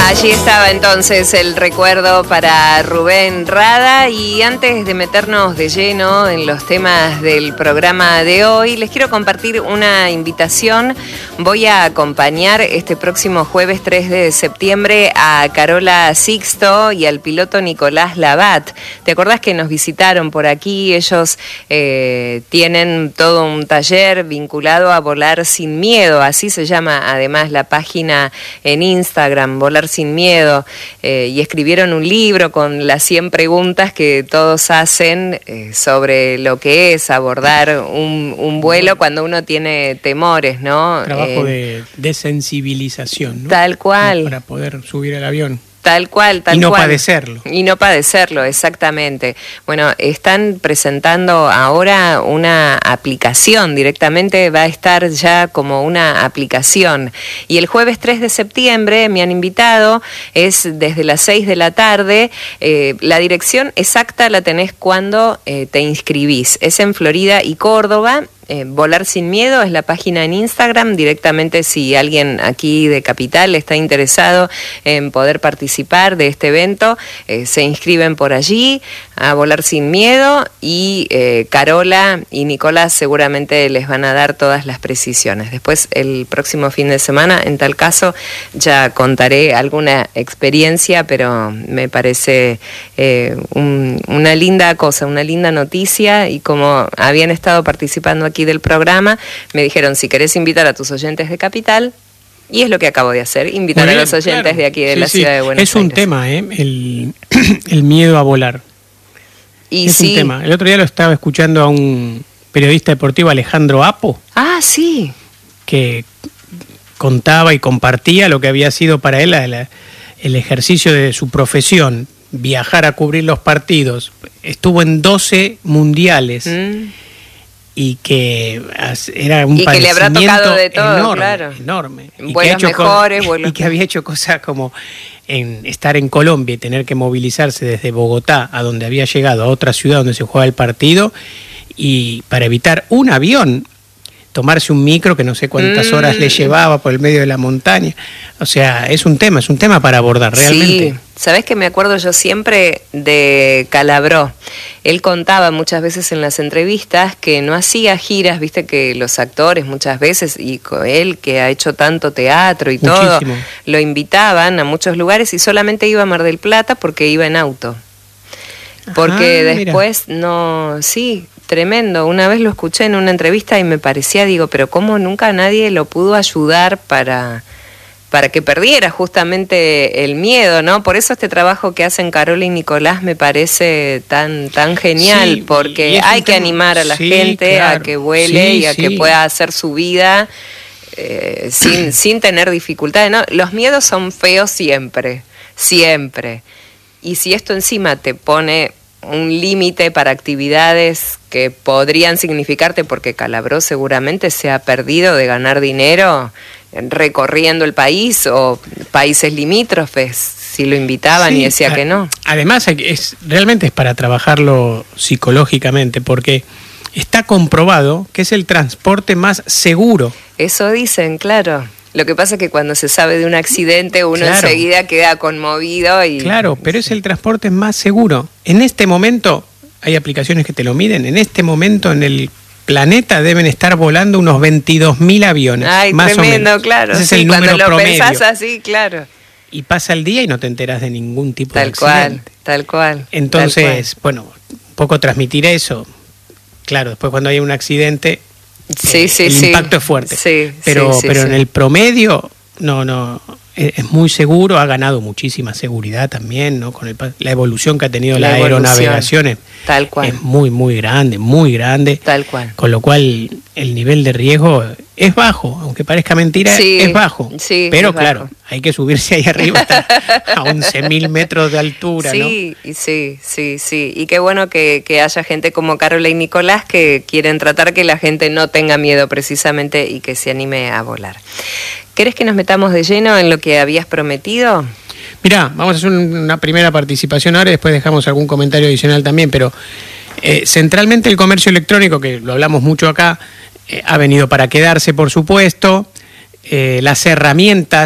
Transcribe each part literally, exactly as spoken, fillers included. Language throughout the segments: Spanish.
Allí estaba entonces el recuerdo para Rubén Rada, y antes de meternos de lleno en los temas del programa de hoy, les quiero compartir una invitación. Voy a acompañar este próximo jueves tres de septiembre a Carola Sixto y al piloto Nicolás Labat. ¿Te acordás que nos visitaron por aquí? Ellos eh, tienen todo un taller vinculado a Volar Sin Miedo, así se llama además la página en Instagram, Volar Sin Miedo, eh, y escribieron un libro con las cien preguntas que todos hacen eh, sobre lo que es abordar un, un vuelo cuando uno tiene temores, ¿no? Trabajo eh, de desensibilización, ¿no? Tal cual. Para poder subir al avión. Tal cual, tal cual. Y no padecerlo. Y no padecerlo, exactamente. Bueno, están presentando ahora una aplicación, directamente va a estar ya como una aplicación. Y el jueves tres de septiembre me han invitado, es desde las seis de la tarde. Eh, la dirección exacta la tenés cuando eh, te inscribís. Es en Florida y Córdoba. Eh, Volar Sin Miedo es la página en Instagram. Directamente, si alguien aquí de Capital está interesado en poder participar de este evento, eh, se inscriben por allí a Volar Sin Miedo, y eh, Carola y Nicolás seguramente les van a dar todas las precisiones. Después, el próximo fin de semana, en tal caso, ya contaré alguna experiencia, pero me parece eh, un, una linda cosa, una linda noticia, y como habían estado participando aquí del programa, me dijeron, si querés invitar a tus oyentes de Capital, y es lo que acabo de hacer, invitar bien, a los oyentes claro. de aquí de sí, la sí. ciudad de Buenos Aires. Es un tema, ¿eh? el, el miedo a volar. Y es sí. un tema. El otro día lo estaba escuchando a un periodista deportivo, Alejandro Apo. Ah, sí. Que contaba y compartía lo que había sido para él la, el ejercicio de su profesión, viajar a cubrir los partidos. Estuvo en doce mundiales. Mm. Y que era un y que le habrá tocado de todo, enorme, claro. enorme. Y vuelos que mejores, vuelos... y que había hecho cosas como en estar en Colombia y tener que movilizarse desde Bogotá a donde había llegado, a otra ciudad donde se jugaba el partido, y para evitar un avión, tomarse un micro que no sé cuántas mm. horas le llevaba por el medio de la montaña. O sea, es un tema, es un tema para abordar realmente. Sí, sabés que me acuerdo yo siempre de Calabró. Él contaba muchas veces en las entrevistas que no hacía giras, viste que los actores muchas veces, y él que ha hecho tanto teatro y Muchísimo. todo, lo invitaban a muchos lugares y solamente iba a Mar del Plata porque iba en auto. Porque ah, después mira. no, sí, tremendo. Una vez lo escuché en una entrevista y me parecía, digo, pero cómo nunca nadie lo pudo ayudar para, para que perdiera justamente el miedo, ¿no? Por eso este trabajo que hacen Carola y Nicolás me parece tan, tan genial, sí, porque hay que tema, animar a la sí, gente claro. a que vuele sí, y a sí. que pueda hacer su vida eh, sin, sin tener dificultades, ¿no? Los miedos son feos siempre, siempre. Y si esto encima te pone un límite para actividades que podrían significarte, porque Calabró seguramente se ha perdido de ganar dinero recorriendo el país o países limítrofes, si lo invitaban sí, y decía a, que no. Además, es, realmente es para trabajarlo psicológicamente, porque está comprobado que es el transporte más seguro. Eso dicen, claro. Lo que pasa es que cuando se sabe de un accidente uno claro. enseguida queda conmovido y... Claro, pero es el transporte más seguro. En este momento, hay aplicaciones que te lo miden, en este momento en el planeta deben estar volando unos veintidós mil aviones. Ay, más tremendo, o menos. claro. Ese es sí, el número cuando lo promedio. pensás así, claro. Y pasa el día y no te enteras de ningún tipo tal de accidente. Tal cual, tal cual. Entonces, tal cual. bueno, un poco transmitir eso. Claro, después cuando hay un accidente... Sí, eh, sí, el sí. impacto es fuerte, sí, pero, sí, sí, pero sí. en el promedio no, no es, es muy seguro, ha ganado muchísima seguridad también, ¿no? Con el, la evolución que ha tenido la, la aeronavegación es, tal cual. es muy, muy grande, muy grande, tal cual. Con lo cual el nivel de riesgo es bajo, aunque parezca mentira, sí, es bajo, sí, pero es claro, bajo. Hay que subirse ahí arriba hasta a once mil metros de altura, sí, ¿no? Sí, sí, sí, y qué bueno que, que haya gente como Carola y Nicolás que quieren tratar que la gente no tenga miedo precisamente y que se anime a volar. ¿Querés que nos metamos de lleno en lo que habías prometido? Mirá, vamos a hacer una primera participación ahora y después dejamos algún comentario adicional también, pero eh, centralmente el comercio electrónico, que lo hablamos mucho acá, eh, ha venido para quedarse, por supuesto. Eh, las herramientas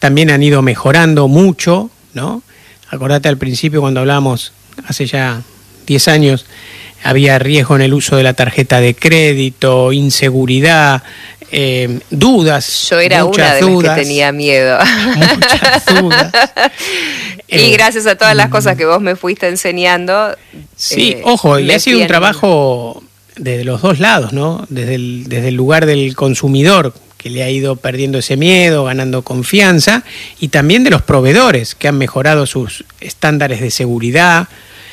también han ido mejorando mucho, ¿no? Acordate al principio cuando hablábamos, hace ya diez años, había riesgo en el uso de la tarjeta de crédito, inseguridad, eh, dudas. Yo era muchas una de dudas, las que tenía miedo. Muchas dudas. Y eh, gracias a todas las cosas que vos me fuiste enseñando. Sí, eh, ojo, y me ha sido fui un trabajo de los dos lados, ¿no? Desde el, desde el lugar del consumidor, que le ha ido perdiendo ese miedo, ganando confianza, y también de los proveedores, que han mejorado sus estándares de seguridad,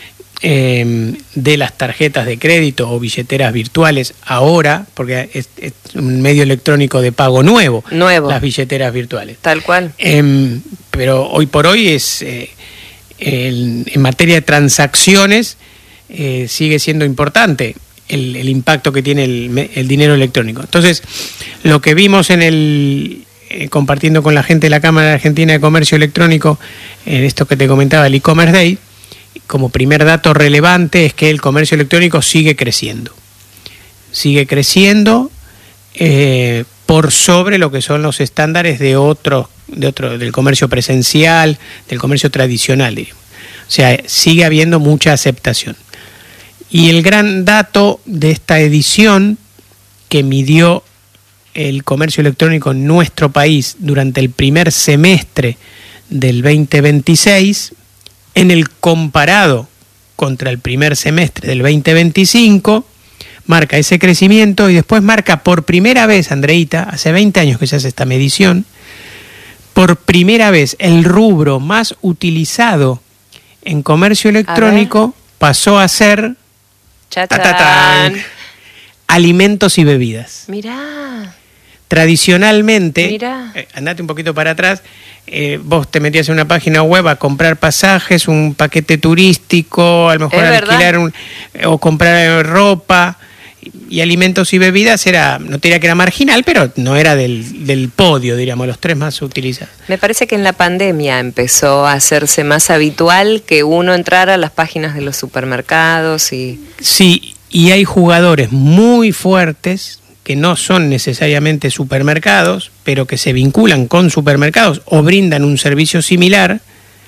eh, de las tarjetas de crédito o billeteras virtuales ahora, porque es, es un medio electrónico de pago nuevo, Nuevo. las billeteras virtuales. Tal cual. Eh, pero hoy por hoy es, eh, el, en materia de transacciones, eh, sigue siendo importante el, el impacto que tiene el, el dinero electrónico. Entonces, lo que vimos en el eh, compartiendo con la gente de la Cámara Argentina de Comercio Electrónico, en esto que te comentaba, el e-commerce day, como primer dato relevante es que el comercio electrónico sigue creciendo. Sigue creciendo eh, por sobre lo que son los estándares de otros, de otro, del comercio presencial, del comercio tradicional, digamos. O sea, sigue habiendo mucha aceptación. Y el gran dato de esta edición que midió el comercio electrónico en nuestro país durante el primer semestre del veinte veintiséis, en el comparado contra el primer semestre del veinte veinticinco, marca ese crecimiento y después marca por primera vez, Andreita, hace veinte años que se hace esta medición, por primera vez el rubro más utilizado en comercio electrónico pasó a ser Chachán. alimentos y bebidas. Mirá. Tradicionalmente, Mirá. eh, andate un poquito para atrás, eh, vos te metías en una página web a comprar pasajes, un paquete turístico, a lo mejor Es alquilar un, o comprar ropa, y alimentos y bebidas era, no te diría que era marginal, pero no era del, del podio, diríamos, los tres más utilizados. Me parece que en la pandemia empezó a hacerse más habitual que uno entrara a las páginas de los supermercados y... Sí, y hay jugadores muy fuertes que no son necesariamente supermercados, pero que se vinculan con supermercados o brindan un servicio similar,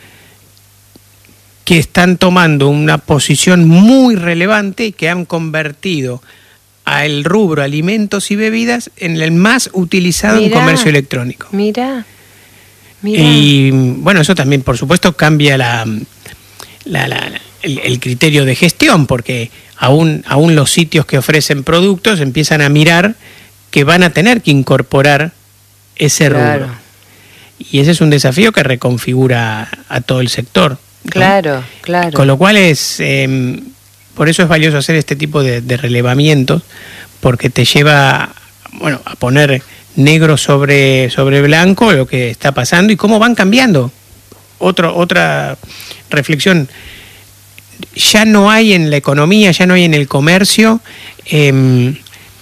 que están tomando una posición muy relevante y que han convertido al rubro alimentos y bebidas en el más utilizado Mirá, en comercio electrónico. Mira, mira. Y bueno, eso también, por supuesto, cambia la, la, la, el, el criterio de gestión, porque aún, aún los sitios que ofrecen productos empiezan a mirar que van a tener que incorporar ese Claro. rubro. Y ese es un desafío que reconfigura a todo el sector, ¿no? Claro, claro. Con lo cual es, eh, por eso es valioso hacer este tipo de, de relevamientos, porque te lleva, bueno, a poner negro sobre, sobre blanco lo que está pasando y cómo van cambiando. Otro, otra reflexión, ya no hay en la economía, ya no hay en el comercio eh,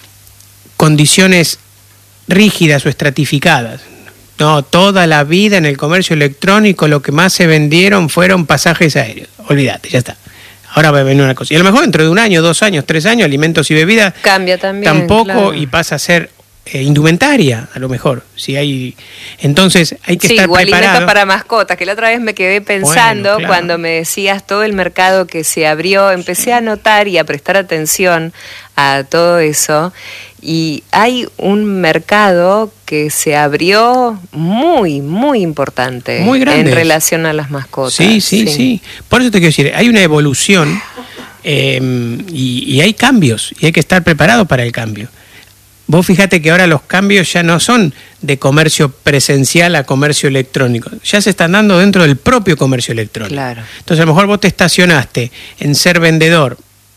condiciones rígidas o estratificadas. No, toda la vida en el comercio electrónico lo que más se vendieron fueron pasajes aéreos. Olvídate, ya está. Ahora va a venir una cosa. Y a lo mejor dentro de un año, dos años, tres años, alimentos y bebidas Cambia también. tampoco, claro. y pasa a ser eh, indumentaria, a lo mejor. Si hay, entonces hay que sí, estar o alimentos preparado. para mascotas, que la otra vez me quedé pensando, Bueno, claro. cuando me decías todo el mercado que se abrió, empecé a notar y a prestar atención a todo eso, y hay un mercado que se abrió muy, muy importante, Muy grande. en relación a las mascotas. Sí, sí, sí, sí. Por eso te quiero decir, hay una evolución eh, y, y hay cambios, y hay que estar preparado para el cambio. Vos fíjate que ahora los cambios ya no son de comercio presencial a comercio electrónico, ya se están dando dentro del propio comercio electrónico. Claro. Entonces a lo mejor vos te estacionaste en ser vendedor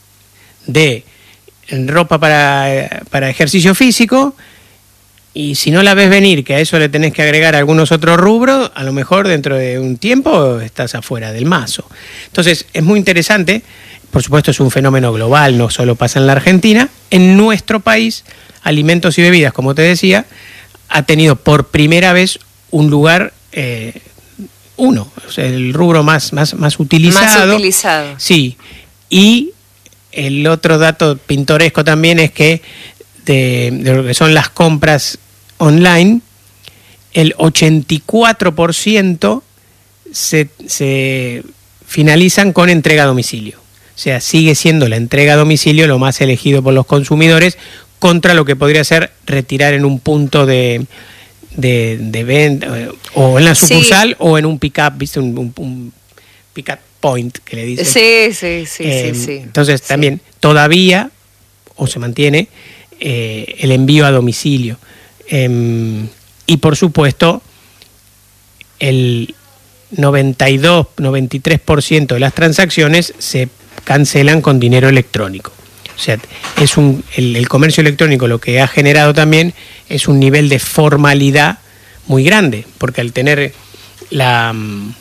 de ropa para, para ejercicio físico, y si no la ves venir, que a eso le tenés que agregar algunos otros rubros, a lo mejor dentro de un tiempo estás afuera del mazo. Entonces es muy interesante, por supuesto es un fenómeno global, no solo pasa en la Argentina. En nuestro país, alimentos y bebidas, como te decía, ha tenido por primera vez un lugar, eh, uno, o sea, el rubro más, más, más utilizado. Más utilizado. Sí, y el otro dato pintoresco también es que de, de lo que son las compras online, el ochenta y cuatro por ciento se, se finalizan con entrega a domicilio. O sea, sigue siendo la entrega a domicilio lo más elegido por los consumidores contra lo que podría ser retirar en un punto de, de, de venta o en la sucursal sí. o en un pick-up, ¿viste? Un, un, un pick-up point que le dicen. Sí, sí, sí, eh, sí, sí. Entonces sí. también todavía, o se mantiene, eh, el envío a domicilio. Eh, y por supuesto, el noventa y dos, noventa y tres por ciento de las transacciones se cancelan con dinero electrónico. O sea, es un, el, el comercio electrónico lo que ha generado también es un nivel de formalidad muy grande, porque al tener la,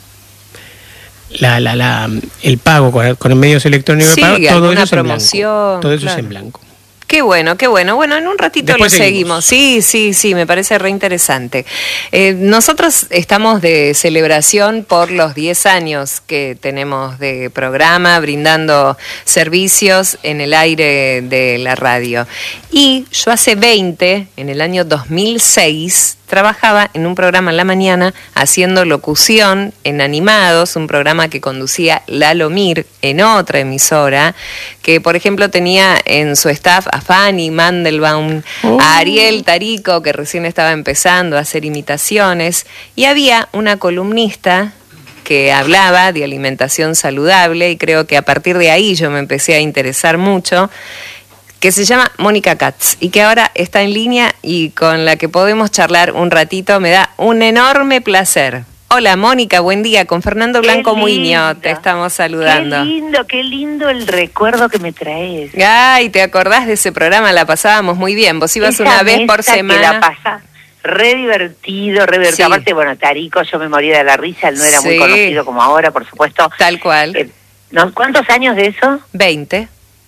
la, la, la el pago con, con medios electrónicos sí, de pago, todo eso es promoción, en blanco. Todo eso claro. es en blanco. Qué bueno, qué bueno. Bueno, en un ratito Después lo seguimos. seguimos. Sí, sí, sí, me parece re interesante. Eh, nosotros estamos de celebración por los diez años que tenemos de programa, brindando servicios en el aire de la radio. Y yo hace veinte, en el año dos mil seis, trabajaba en un programa en la mañana haciendo locución en Animados, un programa que conducía Lalo Mir en otra emisora, que por ejemplo tenía en su staff a Fanny Mandelbaum, oh. a Ariel Tarico, que recién estaba empezando a hacer imitaciones, y había una columnista que hablaba de alimentación saludable, y creo que a partir de ahí yo me empecé a interesar mucho, que se llama Mónica Katz y que ahora está en línea y con la que podemos charlar un ratito. Me da un enorme placer. Hola Mónica, buen día. Con Fernando Blanco Muiño te estamos saludando. Qué lindo, qué lindo el recuerdo que me traes. Ay, ¿te acordás de ese programa? La pasábamos muy bien. Vos ibas Esa una vez por semana. Que la pasa re divertido, re divertido. Sí. Aparte, bueno, Tarico, yo me moría de la risa. Él no era Sí. muy conocido como ahora, por supuesto. Tal cual. Eh, ¿no? ¿Cuántos años de eso? veinte.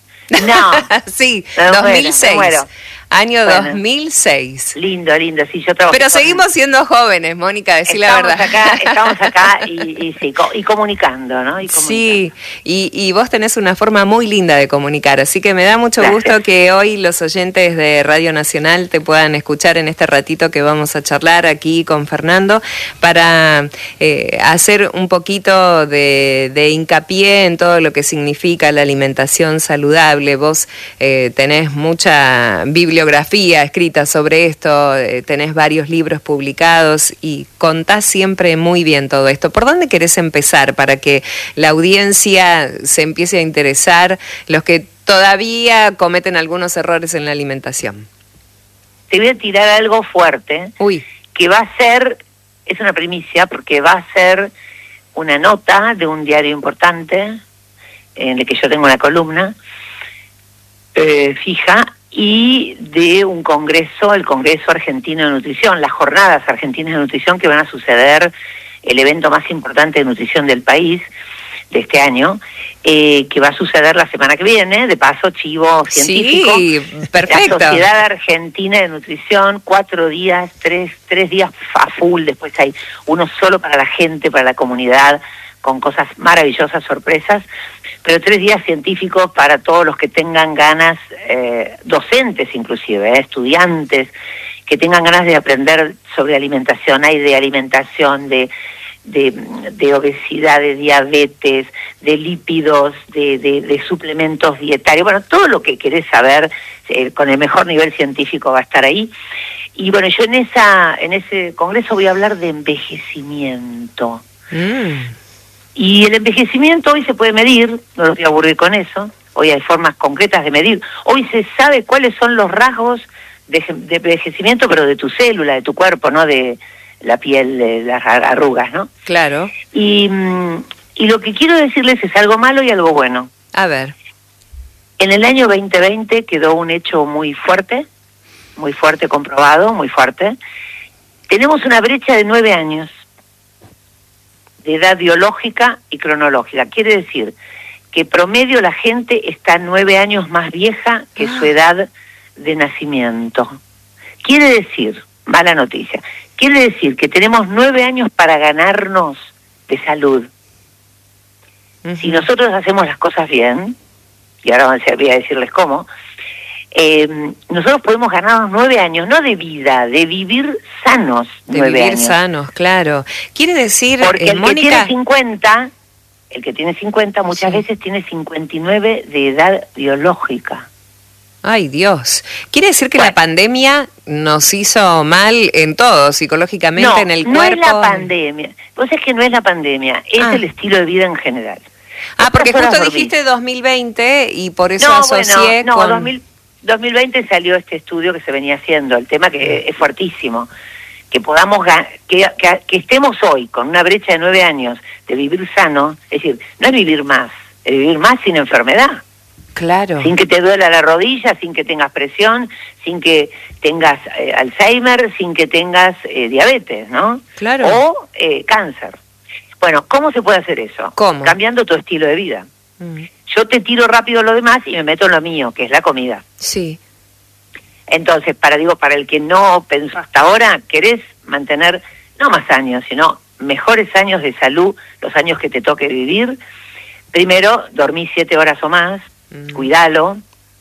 No. Sí, me dos mil muero, seis. me muero. Año Bueno. dos mil seis. Lindo, lindo, sí, yo trabajo. Pero con... seguimos siendo jóvenes, Mónica, decí la verdad. Acá, estamos acá y, y, sí, co- y comunicando, ¿no? Y comunicando. Sí, y, y vos tenés una forma muy linda de comunicar, así que me da mucho Gracias. gusto que hoy los oyentes de Radio Nacional te puedan escuchar en este ratito que vamos a charlar aquí con Fernando para eh, hacer un poquito de, de hincapié en todo lo que significa la alimentación saludable. Vos eh, tenés mucha bibliografía escrita sobre esto, eh, tenés varios libros publicados y contás siempre muy bien todo esto. ¿Por dónde querés empezar para que la audiencia se empiece a interesar, los que todavía cometen algunos errores en la alimentación? Te voy a tirar algo fuerte, Uy. que va a ser, es una primicia, porque va a ser una nota de un diario importante, en el que yo tengo una columna eh, fija, y de un congreso, el Congreso Argentino de Nutrición, las Jornadas Argentinas de Nutrición, que van a suceder, el evento más importante de nutrición del país, de este año, eh, que va a suceder la semana que viene, de paso, chivo científico. Sí, perfecto. La Sociedad Argentina de Nutrición, cuatro días, tres, tres días a full, después hay uno solo para la gente, para la comunidad, con cosas maravillosas, sorpresas, pero tres días científicos para todos los que tengan ganas, eh, docentes inclusive, eh, estudiantes, que tengan ganas de aprender sobre alimentación. Hay de alimentación, de, de, de obesidad, de diabetes, de lípidos, de, de, de suplementos dietarios, bueno, todo lo que querés saber eh, con el mejor nivel científico va a estar ahí. Y bueno, yo en esa en ese congreso voy a hablar de envejecimiento. Mm. Y el envejecimiento hoy se puede medir, no los voy a aburrir con eso, hoy hay formas concretas de medir, hoy se sabe cuáles son los rasgos de, de envejecimiento, pero de tu célula, de tu cuerpo, no de la piel, de las arrugas, ¿no? Claro. Y, y lo que quiero decirles es algo malo y algo bueno. A ver. En el año veinte veinte quedó un hecho muy fuerte, muy fuerte comprobado, muy fuerte. Tenemos una brecha de nueve años. De edad biológica y cronológica. Quiere decir que promedio la gente está nueve años más vieja que su edad de nacimiento. Quiere decir, mala noticia, quiere decir que tenemos nueve años para ganarnos de salud. Uh-huh. Si nosotros hacemos las cosas bien, y ahora voy a decirles cómo, Eh, nosotros podemos ganarnos nueve años, no de vida, de vivir sanos. De nueve vivir años. sanos, claro. Quiere decir, porque eh, el Mónica... que tiene cincuenta, el que tiene cincuenta muchas Sí. veces tiene cincuenta y nueve de edad biológica. Ay, Dios. Quiere decir que Bueno. la pandemia nos hizo mal en todo, psicológicamente, No, en el no cuerpo. es la pandemia. Vos es que no es la pandemia, es Ah. el estilo de vida en general. Ah, porque ¿Cuántas justo horas dormís? dijiste dos mil veinte y por eso No, asocié bueno, no, con... dos mil, dos mil veinte salió este estudio que se venía haciendo, el tema que es fuertísimo, que podamos, ga- que, que, que estemos hoy con una brecha de nueve años de vivir sano, es decir, no es vivir más, es vivir más sin enfermedad, Claro. sin que te duela la rodilla, sin que tengas presión, sin que tengas eh, Alzheimer, sin que tengas eh, diabetes, ¿no? Claro. O eh, cáncer. Bueno, ¿cómo se puede hacer eso? ¿Cómo? Cambiando tu estilo de vida. Mm, Yo te tiro rápido lo demás y me meto en lo mío, que es la comida. Sí. Entonces, para digo, para el que no pensó hasta ahora, querés mantener no más años, sino mejores años de salud, los años que te toque vivir. Primero, dormí siete horas o más, Mm. cuídalo.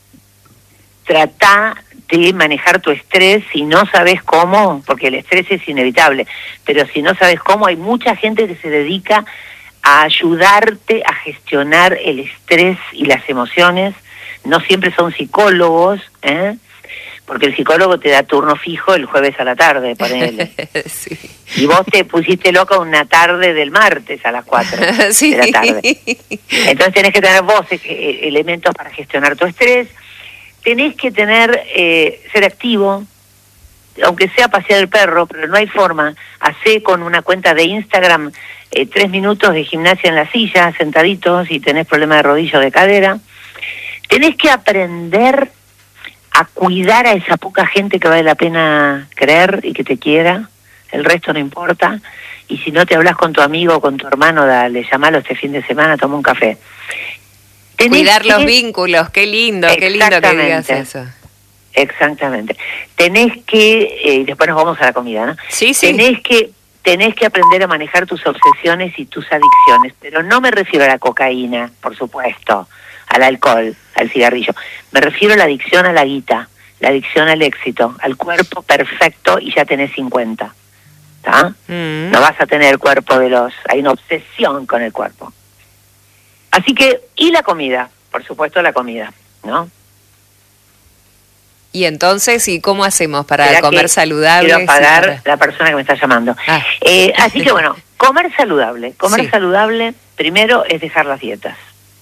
Tratá de manejar tu estrés si no sabes cómo, porque el estrés es inevitable, pero si no sabes cómo, hay mucha gente que se dedica a ayudarte a gestionar el estrés y las emociones. No siempre son psicólogos, ¿eh? Porque el psicólogo te da turno fijo el jueves a la tarde, ponele. Sí. Y vos te pusiste loca una tarde del martes a las cuatro Sí. de la tarde. Entonces tenés que tener vos eh, elementos para gestionar tu estrés. Tenés que tener, eh, ser activo, aunque sea pasear el perro, pero no hay forma. Hacé con una cuenta de Instagram eh, tres minutos de gimnasia en la silla, sentaditos, y tenés problema de rodilla o de cadera. Tenés que aprender a cuidar a esa poca gente que vale la pena creer y que te quiera. El resto no importa. Y si no te hablas con tu amigo o con tu hermano, dale, llamalo este fin de semana, toma un café. Tenés Cuidar que- los vínculos, qué lindo, qué lindo que digas Exactamente. eso. Exactamente. Tenés que, eh, y después nos vamos a la comida, ¿no? Sí, sí. Tenés que, tenés que aprender a manejar tus obsesiones y tus adicciones, pero no me refiero a la cocaína, por supuesto, al alcohol, al cigarrillo. Me refiero a la adicción a la guita, la adicción al éxito, al cuerpo perfecto y ya tenés cincuenta. ¿Está? Mm. No vas a tener el cuerpo de los... Hay una obsesión con el cuerpo. Así que, y la comida, por supuesto la comida, ¿no? Y entonces, ¿y cómo hacemos para Espera comer que saludable? Quiero apagar Sí, para- la persona que me está llamando. Ah. Eh, así que bueno, comer saludable. Comer Sí. saludable, primero, es dejar las dietas.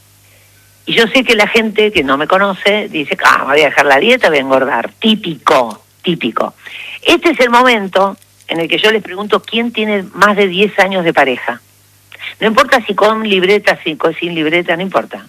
Y yo sé que la gente que no me conoce dice, ah, voy a dejar la dieta, voy a engordar. Típico, típico. Este es el momento en el que yo les pregunto quién tiene más de diez años de pareja. No importa si con libreta, si con, sin libreta, no importa.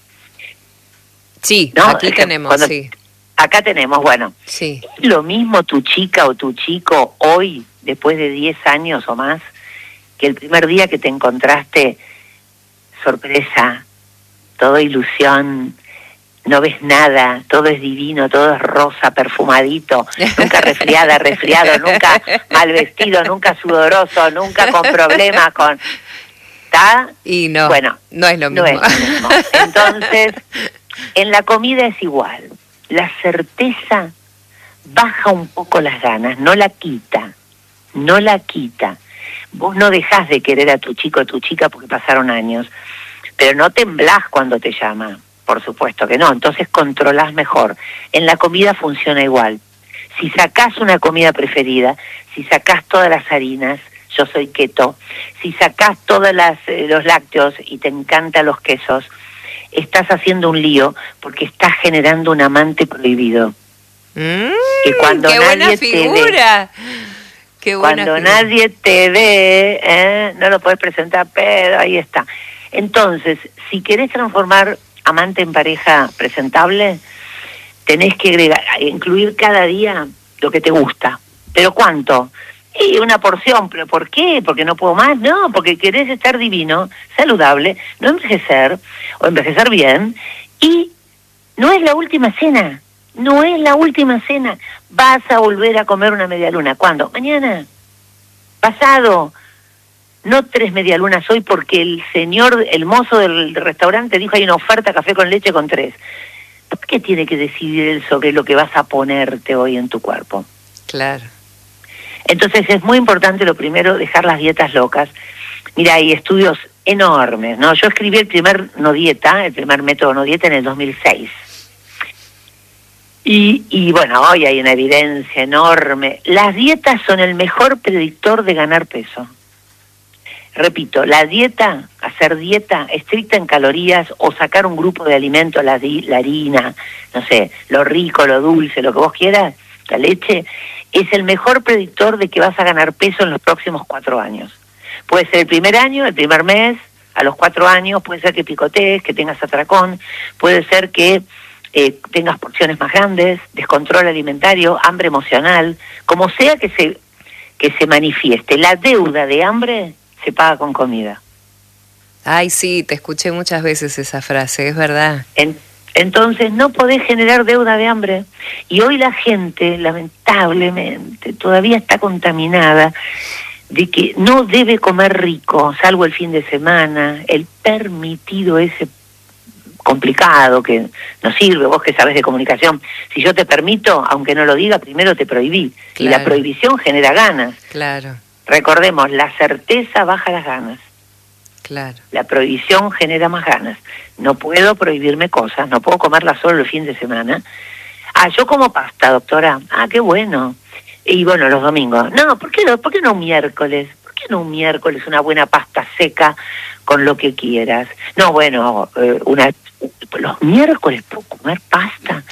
Sí, ¿No? aquí Es que tenemos, cuando- sí. Acá tenemos, bueno, Sí. ¿es lo mismo tu chica o tu chico hoy, después de diez años o más, que el primer día que te encontraste? Sorpresa, todo ilusión, no ves nada, todo es divino, todo es rosa, perfumadito, nunca resfriada, resfriado, nunca mal vestido, nunca sudoroso, nunca con problemas, con... ¿Está? Y no, Bueno, no es lo no mismo. es lo mismo. Entonces, en la comida es igual. La certeza baja un poco las ganas, no la quita, no la quita. Vos no dejás de querer a tu chico o tu chica porque pasaron años, pero no temblás cuando te llama, por supuesto que no, entonces controlás mejor. En la comida funciona igual. Si sacás una comida preferida, si sacás todas las harinas, yo soy keto, si sacás todos eh, los lácteos y te encantan los quesos, estás haciendo un lío porque estás generando un amante prohibido. Mm, Que cuando ¡qué buena nadie te figura! ¡Qué buena Cuando figura! nadie te ve, ¿eh? No lo puedes presentar, pero ahí está. Entonces, si querés transformar amante en pareja presentable, tenés que agregar, incluir cada día lo que te gusta. ¿Pero cuánto? Y una porción, ¿pero por qué? ¿Porque no puedo más? No, porque querés estar divino, saludable, no envejecer, o envejecer bien, y no es la última cena, no es la última cena. Vas a volver a comer una media luna. ¿Cuándo? Mañana, pasado, no tres medialunas hoy porque el señor, el mozo del restaurante dijo hay una oferta café con leche con tres. ¿por qué tiene que decidir él sobre lo que vas a ponerte hoy en tu cuerpo? Claro. Entonces es muy importante, lo primero, dejar las dietas locas. Mira, hay estudios enormes, ¿no? Yo escribí el primer no dieta, el primer método no dieta en el dos mil seis. Y, y bueno, hoy hay una evidencia enorme. Las dietas son el mejor predictor de ganar peso. Repito, la dieta, hacer dieta estricta en calorías o sacar un grupo de alimentos, la, la harina, no sé, lo rico, lo dulce, lo que vos quieras, la leche, es el mejor predictor de que vas a ganar peso en los próximos cuatro años. Puede ser el primer año, el primer mes, a los cuatro años, puede ser que picotees, que tengas atracón, puede ser que eh, tengas porciones más grandes, descontrol alimentario, hambre emocional, como sea que se, que se manifieste. La deuda de hambre se paga con comida. Ay, sí, te escuché muchas veces esa frase, es verdad. En, entonces no podés generar deuda de hambre. Y hoy la gente, lamentablemente, todavía está contaminada de que no debe comer rico, salvo el fin de semana, el permitido ese complicado que no sirve, vos que sabés de comunicación. Si yo te permito, aunque no lo diga, primero te prohibí. Claro. Y la prohibición genera ganas. Claro. Recordemos, la certeza baja las ganas. Claro. La prohibición genera más ganas. No puedo prohibirme cosas, no puedo comerlas solo el fin de semana. Ah, yo como pasta, doctora. Ah, qué bueno. Y bueno, los domingos. No, ¿por qué no, ¿por qué no un miércoles? ¿Por qué no un miércoles una buena pasta seca con lo que quieras? No, bueno, eh, una los miércoles puedo comer pasta.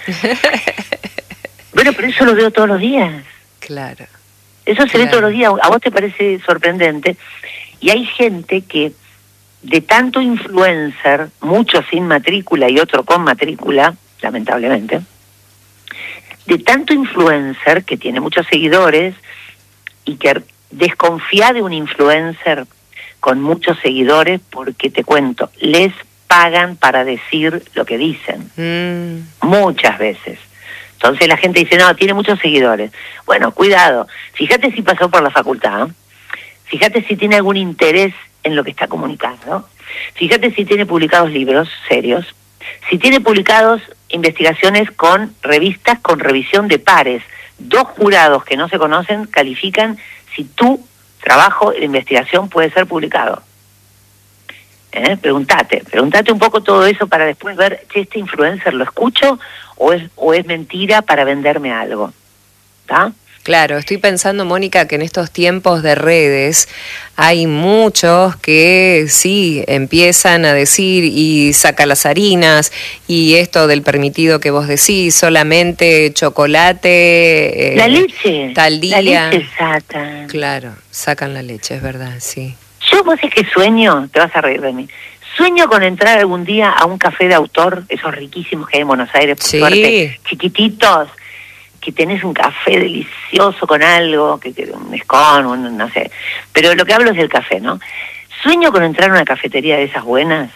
Bueno, pero eso lo veo todos los días. Claro. Eso se claro. ve todos los días. ¿A vos te parece sorprendente? Y hay gente que de tanto influencer, muchos sin matrícula y otro con matrícula, lamentablemente, de tanto influencer que tiene muchos seguidores y que desconfía de un influencer con muchos seguidores porque, te cuento, les pagan para decir lo que dicen. Mm. Muchas veces. Entonces la gente dice, no, tiene muchos seguidores. Bueno, cuidado. Fíjate si pasó por la facultad. ¿eh? Fíjate si tiene algún interés en lo que está comunicando. Fíjate si tiene publicados libros serios. Si tiene publicados investigaciones con revistas con revisión de pares. Dos jurados que no se conocen califican si tu trabajo de investigación puede ser publicado. ¿Eh? Preguntate, preguntate un poco todo eso para después ver, che, este influencer lo escucho o es, o es mentira para venderme algo. ¿Está? Claro, estoy pensando, Mónica, que en estos tiempos de redes hay muchos que sí empiezan a decir y saca las harinas y esto del permitido que vos decís, solamente chocolate, eh, la leche, tal día. La leche sacan. Claro, sacan la leche, es verdad, sí. Yo, vos es que sueño, te vas a reír de mí, sueño con entrar algún día a un café de autor, esos riquísimos que hay en Buenos Aires, por sí. suerte, chiquititos, que tenés un café delicioso con algo, que, que un escón, un, no sé. Pero lo que hablo es del café, ¿no? Sueño con entrar a una cafetería de esas buenas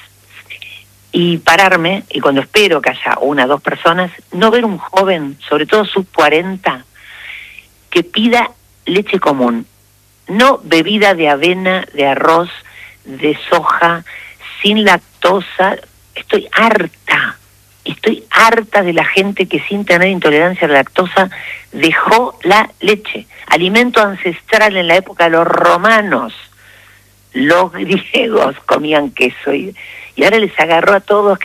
y pararme, y cuando espero que haya una o dos personas, no ver un joven, sobre todo sub cuarenta, que pida leche común. No bebida de avena, de arroz, de soja, sin lactosa. Estoy harta, estoy harta de la gente que sin tener intolerancia a la lactosa dejó la leche. Alimento ancestral en la época de los romanos. Los griegos comían queso y, y ahora les agarró a todos